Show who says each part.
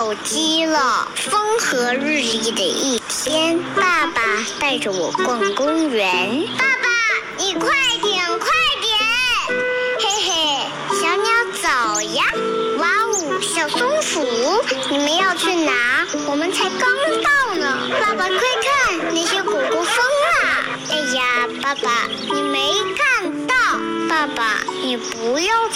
Speaker 1: 手机了。风和日丽的一天，爸爸带着我逛公园。爸爸，你快点，快点！嘿嘿，小鸟早呀！哇哦，小松鼠，你们要去哪？我们才刚到呢。爸爸，快看，那些果果疯了！哎呀，爸爸，你没看到。爸爸，你不要